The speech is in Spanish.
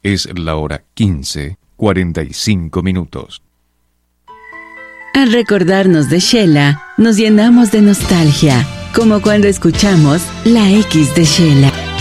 Es la hora 15:45. Al recordarnos de Sheila, nos llenamos de nostalgia, como cuando escuchamos La X de Sheila.